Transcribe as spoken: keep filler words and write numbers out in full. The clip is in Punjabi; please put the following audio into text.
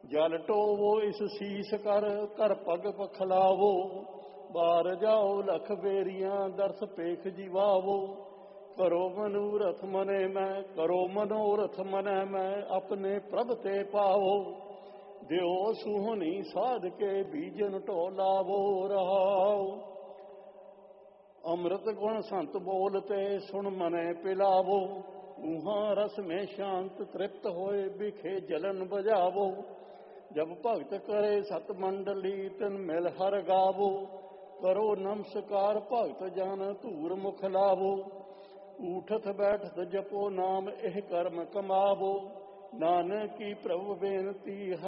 ਜਲ ਟੋਵੋ ਇਸ ਸੀਸ ਕਰ, ਕਰ ਪਗ ਪਖਲਾਵੋ। ਬਾਰ ਜਾਓ ਲਖ ਬੇਰੀਆਂ, ਦਰਸ ਪੇਖ ਜੀਵਾਵੋ। ਕਰੋ ਮਨੋਰਥ ਮਨੇ ਮੈਂ, ਕਰੋ ਮਨੋਰਥ ਮਨੈ ਮੈਂ, ਆਪਣੇ ਪ੍ਰਭ ਤੇ ਪਾਵੋ। ਦਿਓ ਸੁਹਣੀ ਸਾਧ ਕੇ, ਬੀਜਨ ਢੋ ਲਾਵੋ। ਰਹਾਉ ਅੰਮ੍ਰਿਤ ਗੁਣ ਸੰਤ ਬੋਲਤੇ, ਸੁਣ ਮਨੈ ਪਿਲਾਵੋ। ਊਹਾਂ ਰਸ ਮੇ ਸ਼ਾਂਤ ਤ੍ਰਿਪਤ ਹੋਏ, ਬਿਖੇ ਜਲਨ ਬਜਾਵੋ। ਜਬ ਭਗਤ ਕਰੇ ਸਤ ਮੰਡਲੀ, ਤਿਨ ਮਿਲ ਹਰ ਗਾਵੋ। ਕਰੋ ਨਮਸਕਾਰ ਭਗਤ ਜਨ, ਧੂਰ ਮੁਖ ਲਾਵੋ। ਊਠਤ ਬੈਠਤ ਜਪੋ ਨਾਮ, ਇਹ ਕਰਮ ਕਮਾਵੋ। ਨਾਨਕ ਕੀ ਪ੍ਰਭੁ ਬੇਨਤੀ